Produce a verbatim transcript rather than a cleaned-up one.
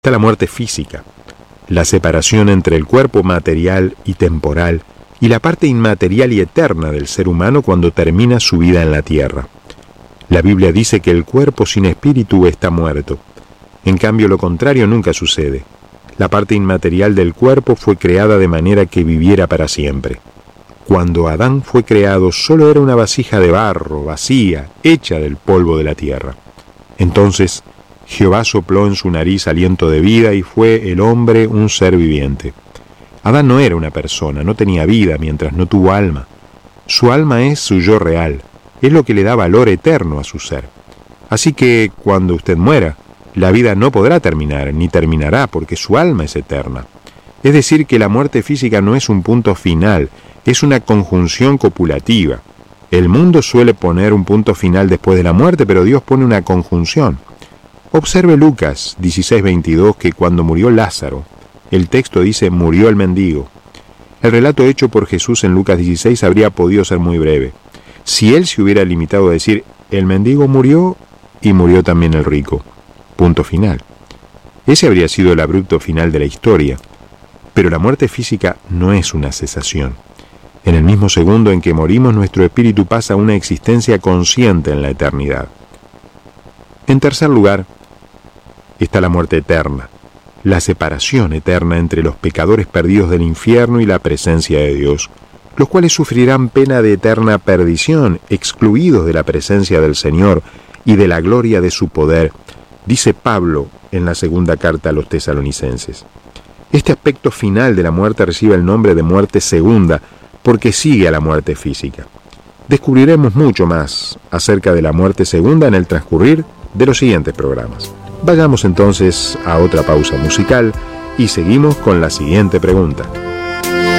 Está la muerte física, la separación entre el cuerpo material y temporal y la parte inmaterial y eterna del ser humano cuando termina su vida en la tierra. La Biblia dice que el cuerpo sin espíritu está muerto. En cambio, lo contrario nunca sucede. La parte inmaterial del cuerpo fue creada de manera que viviera para siempre. Cuando Adán fue creado, solo era una vasija de barro, vacía, hecha del polvo de la tierra. Entonces, Jehová sopló en su nariz aliento de vida y fue el hombre un ser viviente. Adán no era una persona, no tenía vida mientras no tuvo alma. Su alma es su yo real, es lo que le da valor eterno a su ser. Así que, cuando usted muera, la vida no podrá terminar, ni terminará, porque su alma es eterna. Es decir, que la muerte física no es un punto final, es una conjunción copulativa. El mundo suele poner un punto final después de la muerte, pero Dios pone una conjunción. Observe Lucas dieciséis veintidós, que cuando murió Lázaro, el texto dice murió el mendigo. El relato hecho por Jesús en Lucas dieciséis habría podido ser muy breve. Si él se hubiera limitado a decir el mendigo murió y murió también el rico. Punto final. Ese habría sido el abrupto final de la historia. Pero la muerte física no es una cesación. En el mismo segundo en que morimos, nuestro espíritu pasa a una existencia consciente en la eternidad. En tercer lugar, está la muerte eterna, la separación eterna entre los pecadores perdidos del infierno y la presencia de Dios, los cuales sufrirán pena de eterna perdición, excluidos de la presencia del Señor y de la gloria de su poder, dice Pablo en la segunda carta a los tesalonicenses. Este aspecto final de la muerte recibe el nombre de muerte segunda, porque sigue a la muerte física. Descubriremos mucho más acerca de la muerte segunda en el transcurrir de los siguientes programas. Vayamos entonces a otra pausa musical y seguimos con la siguiente pregunta.